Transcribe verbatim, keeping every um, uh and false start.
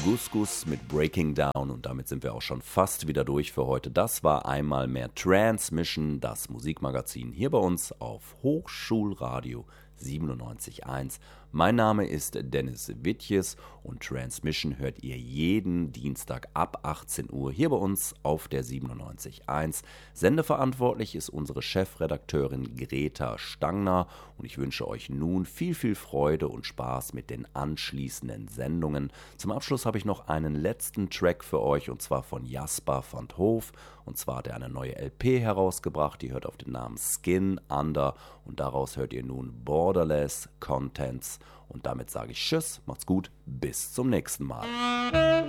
Guskus mit Breaking Down und damit sind wir auch schon fast wieder durch für heute. Das war einmal mehr Transmission, das Musikmagazin hier bei uns auf Hochschulradio siebenundneunzig Komma eins. Mein Name ist Dennis Wittjes und Transmission hört ihr jeden Dienstag ab achtzehn Uhr hier bei uns auf der siebenundneunzig Komma eins. Sendeverantwortlich ist unsere Chefredakteurin Greta Stangner und ich wünsche euch nun viel, viel Freude und Spaß mit den anschließenden Sendungen. Zum Abschluss habe ich noch einen letzten Track für euch und zwar von Jasper van 't Hof. Und zwar hat er eine neue L P herausgebracht, die hört auf den Namen Skin Under und daraus hört ihr nun Borderless Contents. Und damit sage ich Tschüss, macht's gut, bis zum nächsten Mal.